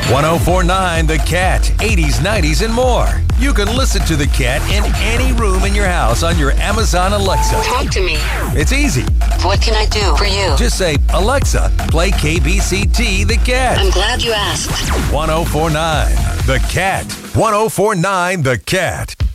1049 The Cat, 80s, 90s, and more. You can listen to The Cat in any room in your house on your Amazon Alexa. Talk to me. It's easy. What can I do for you? Just say, Alexa, play KBCT The Cat. I'm glad you asked. 1049 The Cat. 1049 The Cat.